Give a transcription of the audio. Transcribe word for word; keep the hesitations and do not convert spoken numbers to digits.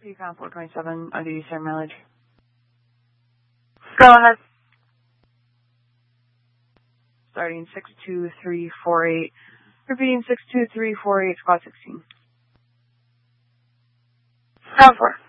Recon four twenty-seven, under Eastern mileage. Go ahead. Starting six two three four eight. Repeating six two three four eight, squad sixteen. How far?